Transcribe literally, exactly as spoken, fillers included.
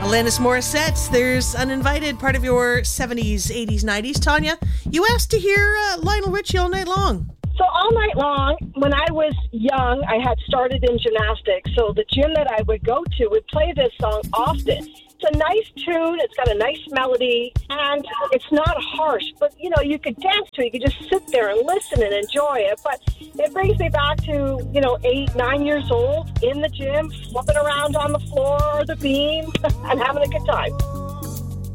Alanis Morissette, there's Uninvited, part of your seventies, eighties, nineties. Tanya, you asked to hear uh, Lionel Richie all night long. So all night long, when I was young, I had started in gymnastics. So the gym that I would go to would play this song often. It's a nice tune. It's got a nice melody, and it's not harsh. But, you know, you could dance to it. You could just sit there and listen and enjoy it. But it brings me back to, you know, eight, nine years old in the gym, flipping around on the floor or the beam and having a good time.